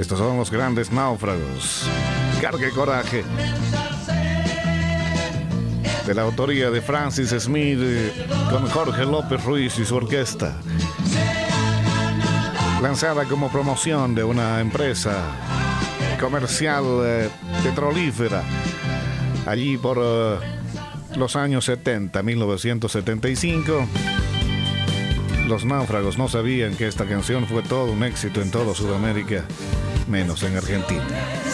Estos son los grandes náufragos. Carga y coraje. De la autoría de Francis Smith, con Jorge López Ruiz y su orquesta. Lanzada como promoción de una empresa comercial petrolífera. Allí por los años 70, 1975. Los náufragos no sabían que esta canción fue todo un éxito en toda Sudamérica, menos en Argentina.